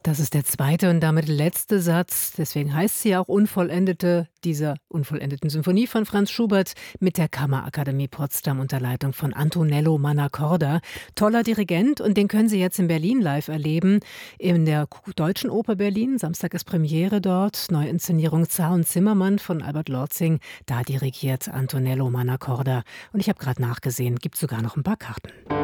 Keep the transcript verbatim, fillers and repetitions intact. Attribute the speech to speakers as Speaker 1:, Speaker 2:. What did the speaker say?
Speaker 1: Das ist der zweite und damit letzte Satz. Deswegen heißt sie auch Unvollendete, dieser unvollendeten Symphonie von Franz Schubert mit der Kammerakademie Potsdam unter Leitung von Antonello Mannacorda. Toller Dirigent und den können Sie jetzt in Berlin live erleben. In der Deutschen Oper Berlin. Samstag ist Premiere dort. Neuinszenierung Zar und Zimmermann von Albert Lortzing. Da dirigiert Antonello Mannacorda. Und ich habe gerade nachgesehen, gibt sogar noch ein paar Karten.